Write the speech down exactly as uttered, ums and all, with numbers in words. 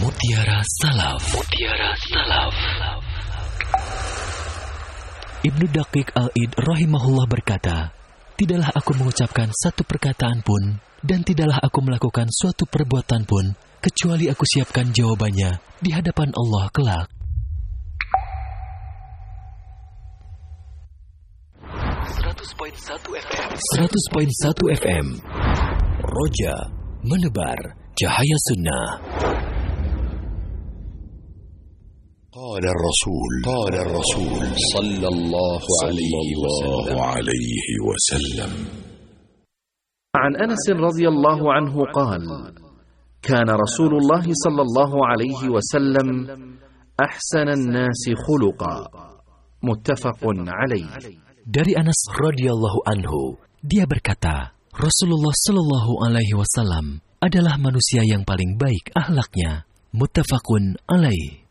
Mutiara Salaf. Mutiara Salaf. Ibnu Daqiq Al-Id rahimahullah berkata, tidaklah aku mengucapkan satu perkataan pun dan tidaklah aku melakukan suatu perbuatan pun kecuali aku siapkan jawabannya di hadapan Allah kelak. seratus koma satu F M Roja menebar cahaya sunnah. قال الرسول قال الرسول صلى الله عليه وسلم عن أنس رضي الله عنه قال كان رسول الله صلى الله عليه وسلم أحسن الناس خلقا متفق عليه. Dari Anas radhiyallahu anhu, dia berkata, Rasulullah sallallahu alaihi wasallam adalah manusia yang paling baik akhlaknya. Muttafaqun alaih.